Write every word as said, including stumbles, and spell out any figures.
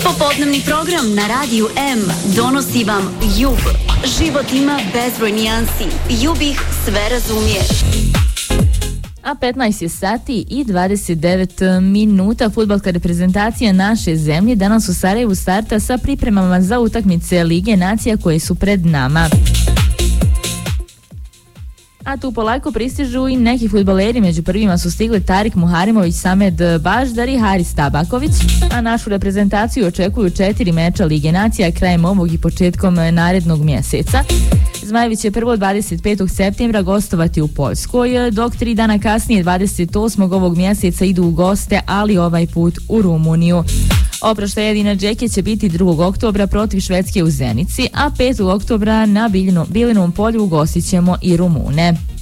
Popodnevni program na Radiju M donosi vam Jub. Život ima bezbroj nijansi. Jub ih sve razumije. A petnaest je sati i dvadeset devet minuta. Fudbalska reprezentacija naše zemlje danas u Sarajevu starta sa pripremama za utakmice Lige nacija koje su pred nama. A tu polako pristižu i neki fudbaleri, među prvima su stigli Tarik Muharimović, Samed Baždar i Haris Tabaković, a našu reprezentaciju očekuju četiri meča Lige nacija krajem ovog i početkom narednog mjeseca. Zmajevi će prvo dvadeset petog septembra gostovati u Poljskoj, dok tri dana kasnije dvadeset osmog ovog mjeseca idu u goste, ali ovaj put u Rumuniju. Oproštaj Edina Džeke će biti drugog oktobra protiv Švedske u Zenici, a petog oktobra na Biljino, Bilinovom polju ugostit ćemo i Rumune.